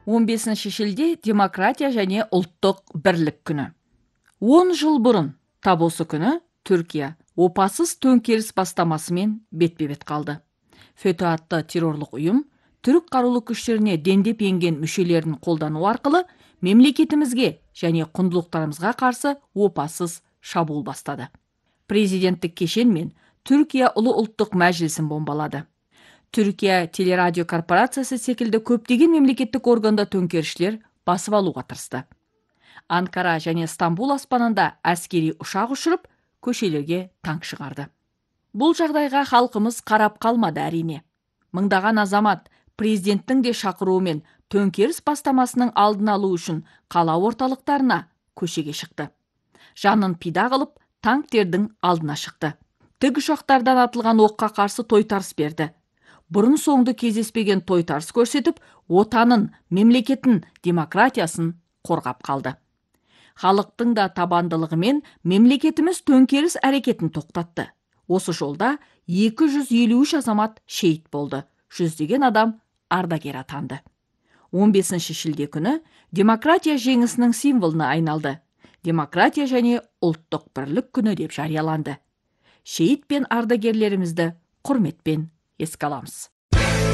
15 шілде демократия және ұлттық бірлік күні. 10 жыл бұрын тап осы күні Түркия опасыз төңкеріс бастамасымен бетпе-бет қалды. ФЕТÖ атты террорлық ұйым түрік қарулы күштеріне дендеп енген мүшелерін қолдану арқылы мемлекетімізге және құндылықтарымызға қарсы опасыз шабуыл бастады. Президенттік кешен мен Түркия ұлы ұлттық мәжілісін бомбалады. Түркия телерадио корпорациясы секілді көптеген мемлекеттік органда төңкерісшілер басып алуға тырысты. Анкара және Стамбул аспанында әскери ұшақ ұшырып, көшелерге танк шығарды. Бұл жағдайға халқымыз қарап қалмады әрине. Мыңдаған азамат президенттің де шақыруымен төңкеріс бастамасының алдын алу үшін қала орталықтарына көшеге шықты. Жанын пида қылып, танктердің алдына шықты. Тікұшақтардан атылған оққа қарсы тойтарыс берді. Бұрын соңды кездеспеген тойтарыс көрсетіп, отанын, мемлекетін, демократиясын қорғап қалды. Халықтың да табандылығымен мемлекетіміз төңкеріс әрекетін тоқтатты. Осы жолда 253 азамат шейіт болды. Жүздеген адам ардагер атанды. 15 шілде күні демократия жеңісінің символына айналды. Демократия және ұлттық бірлік күні деп жарияланды. Шейіт пен ардагерлерімізді құрметпен еске аламыз.